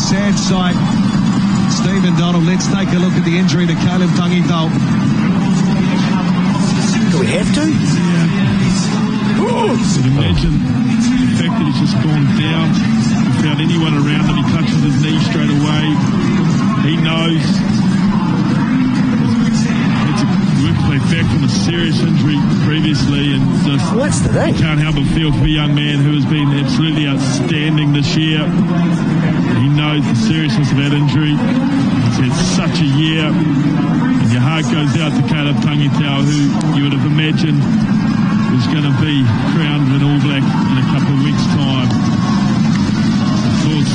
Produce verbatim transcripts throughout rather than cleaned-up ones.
sad sight. Stephen Donald, let's take a look at the injury to Caleb Tangitau. Do we have to? Yeah. But imagine the fact that he's just gone down, without anyone around him, he touches his knee straight away. He knows. It's a workplace back from a serious injury previously, and just What's the thing? can't help but feel for a young man who has been absolutely outstanding this year. He knows the seriousness of that injury. He's had such a year, and your heart goes out to Caleb Tangitau, who you would have imagined was going to be crowned an All Black in a couple of weeks' time. Of course,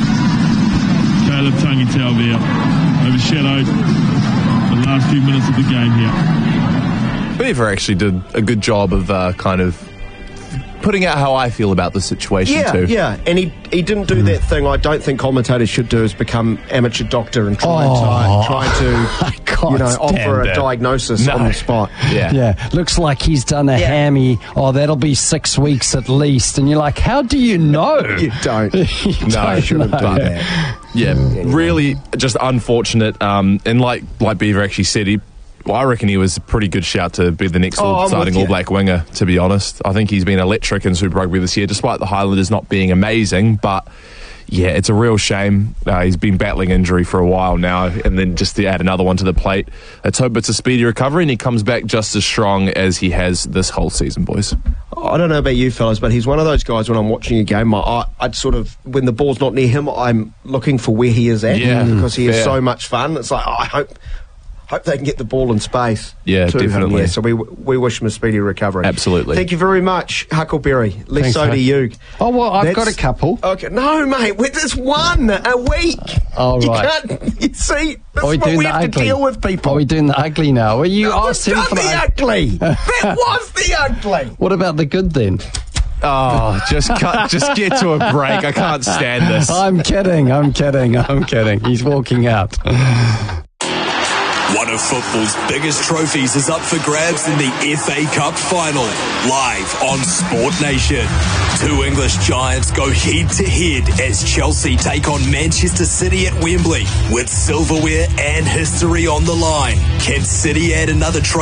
Caleb Tangitau there overshadowed the last few minutes of the game here. Beaver actually did a good job of uh, kind of putting out how I feel about the situation Yeah, too. yeah, and he he didn't do that thing I don't think commentators should do, is become amateur doctor and try and Oh. try, try to can't you know stand offer a it. diagnosis No. on the spot. Yeah. Yeah, looks like he's done a Yeah. hammy. Oh, that'll be six weeks at least. And you're like, how do you know? You don't. You No, don't shouldn't know. do that. Yeah, really just unfortunate. Um, and like like Beaver actually said, he, well, I reckon he was a pretty good shout to be the next Oh, I'm starting with you. All Black winger, to be honest. I think he's been electric in Super Rugby this year, despite the Highlanders not being amazing. But yeah, it's a real shame. Uh, he's been battling injury for a while now, and then just to add another one to the plate. Let's hope it's a speedy recovery and he comes back just as strong as he has this whole season, boys. I don't know about you fellas, but he's one of those guys when I'm watching a game, I, I'd sort of, when the ball's not near him, I'm looking for where he is at, Yeah, because he fair. is so much fun. It's like, oh, I hope hope they can get the ball in space. Yeah, to him. definitely. Yeah, so we we wish him a speedy recovery. Absolutely. Thank you very much, Huckleberry. Less Thanks, so to Huck. you. Oh, well, I've That's- got a couple. Okay, no, mate, we- there's one a week. Oh, you right. can't, you see, this Are we is what doing we the have to ugly? deal with, people. Are we doing the ugly now? Well, you No, asked we've him done for the the ugly. That was the ugly. What about the good then? Oh, just cut, just get to a break. I can't stand this. I'm kidding. I'm kidding. I'm kidding. He's walking out. One of football's biggest trophies is up for grabs in the F A Cup final, live on Sport Nation. Two English giants go head-to-head as Chelsea take on Manchester City at Wembley, with silverware and history on the line. Can City add another trophy